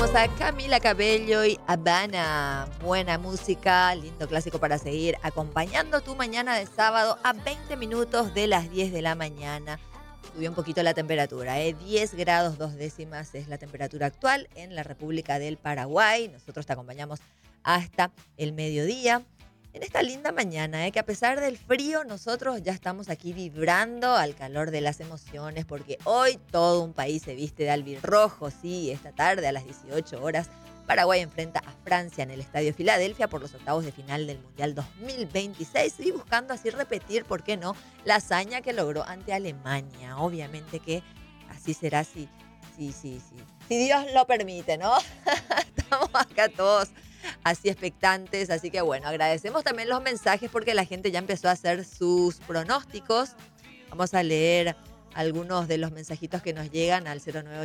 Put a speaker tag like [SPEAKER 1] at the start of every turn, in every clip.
[SPEAKER 1] Escuchamos a Camila Cabello y Habana. Buena música, lindo clásico para seguir acompañando tu mañana de sábado a 20 minutos de las 10 de la mañana. Subió un poquito la temperatura, 10 grados 2 décimas es la temperatura actual en la República del Paraguay. Nosotros te acompañamos hasta el mediodía. En esta linda mañana, que a pesar del frío, nosotros ya estamos aquí vibrando al calor de las emociones, porque hoy todo un país se viste de albirrojo. Sí, esta tarde a las 18 horas, Paraguay enfrenta a Francia en el Estadio Filadelfia por los octavos de final del Mundial 2026 y buscando así repetir, ¿por qué no?, la hazaña que logró ante Alemania. Obviamente que así será si Dios lo permite, ¿no? Estamos acá todos así expectantes, así que bueno, agradecemos también los mensajes porque la gente ya empezó a hacer sus pronósticos. Vamos a leer algunos de los mensajitos que nos llegan al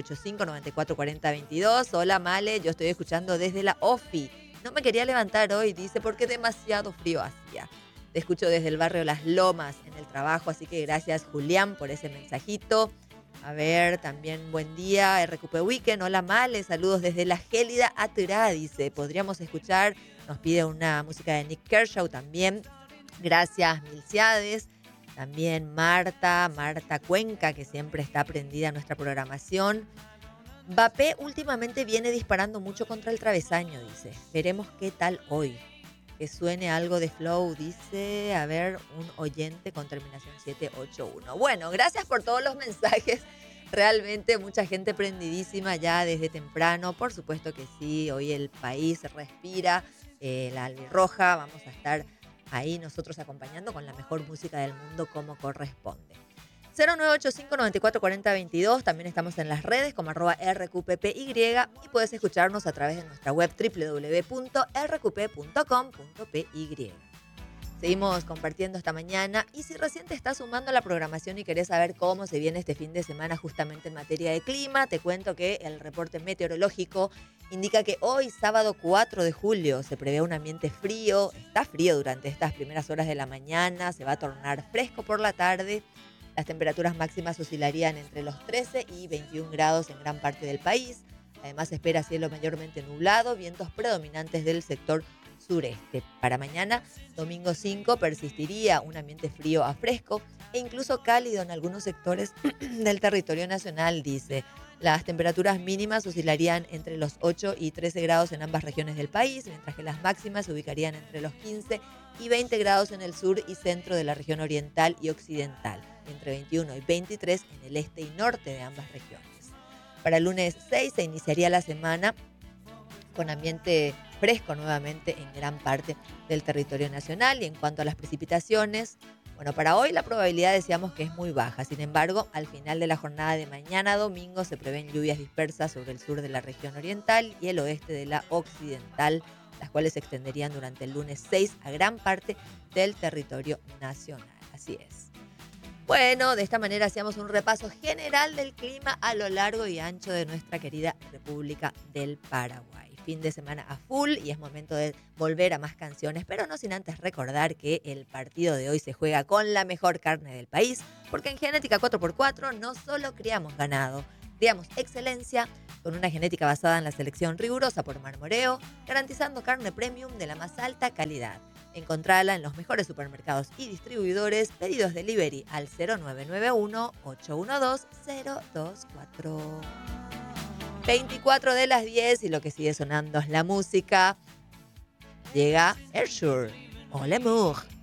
[SPEAKER 1] 0985-944022. Hola Male, yo estoy escuchando desde la OFI. No me quería levantar hoy, dice, porque demasiado frío hacía. Te escucho desde el barrio Las Lomas en el trabajo, así que gracias Julián por ese mensajito. A ver, también buen día, RQP Weekend. Hola Male, saludos desde la gélida Aturá, dice. Podríamos escuchar, nos pide una música de Nick Kershaw también. Gracias Milciades. También Marta Cuenca, que siempre está prendida a nuestra programación. Mbappé últimamente viene disparando mucho contra el travesaño, dice. Veremos qué tal hoy. Que suene algo de flow, dice, a ver, un oyente con terminación 781. Bueno, gracias por todos los mensajes. Realmente mucha gente prendidísima ya desde temprano. Por supuesto que sí, hoy el país respira la albirroja. Vamos a estar ahí nosotros acompañando con la mejor música del mundo como corresponde. 0985-944022. También estamos en las redes como @rqppy y puedes escucharnos a través de nuestra web www.rqp.com.py. Seguimos compartiendo esta mañana y si recién te estás sumando a la programación y querés saber cómo se viene este fin de semana justamente en materia de clima, te cuento que el reporte meteorológico indica que hoy, sábado 4 de julio, se prevé un ambiente frío. Está frío durante estas primeras horas de la mañana, se va a tornar fresco por la tarde. Las temperaturas máximas oscilarían entre los 13 y 21 grados en gran parte del país. Además, se espera cielo mayormente nublado, vientos predominantes del sector sureste. Para mañana, domingo 5, persistiría un ambiente frío a fresco e incluso cálido en algunos sectores del territorio nacional, dice. Las temperaturas mínimas oscilarían entre los 8 y 13 grados en ambas regiones del país, mientras que las máximas se ubicarían entre los 15 y 20 grados en el sur y centro de la región oriental y occidental, entre 21 y 23 en el este y norte de ambas regiones. Para el lunes 6 se iniciaría la semana con ambiente fresco nuevamente en gran parte del territorio nacional. Y en cuanto a las precipitaciones, bueno, para hoy la probabilidad decíamos que es muy baja. Sin embargo, al final de la jornada de mañana domingo se prevén lluvias dispersas sobre el sur de la región oriental y el oeste de la occidental, las cuales se extenderían durante el lunes 6 a gran parte del territorio nacional. Así es. Bueno, de esta manera hacíamos un repaso general del clima a lo largo y ancho de nuestra querida República del Paraguay. Fin de semana a full y es momento de volver a más canciones, pero no sin antes recordar que el partido de hoy se juega con la mejor carne del país, porque en Genética 4x4 no solo criamos ganado, criamos excelencia con una genética basada en la selección rigurosa por Marmoreo, garantizando carne premium de la más alta calidad. Encontrala en los mejores supermercados y distribuidores. Pedidos delivery al 0991-812-024. 24 de las 10 y lo que sigue sonando es la música. Llega Ershur. Ole Mour.